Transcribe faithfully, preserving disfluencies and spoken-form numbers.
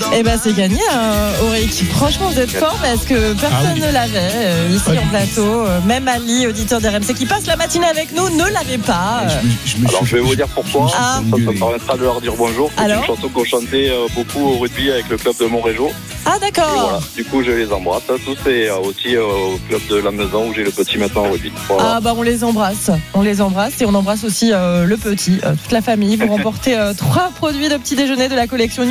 Eh ben c'est gagné, hein, Auric. Franchement, vous êtes fort parce que personne Ah oui. ne l'avait euh, ici Pas en du plateau. Euh, Même Ali, auditeur d'R M C qui passe la matinée avec nous, ne l'avait pas. Je me- je me Alors suis- je vais vous dire pourquoi. Ah. Ça, ça me permettra de leur dire bonjour. C'est Alors une chanson qu'on chantait euh, beaucoup au rugby avec le club de Montrégeau. Ah Et d'accord. voilà. Du coup, je les embrasse. Tous et euh, aussi euh, au club de la maison où j'ai le petit maintenant au rugby. Voilà. Ah bah on les embrasse, on les embrasse et on embrasse aussi euh, le petit, euh, toute la famille. Vous remportez euh, trois produits de petit déjeuner de la collection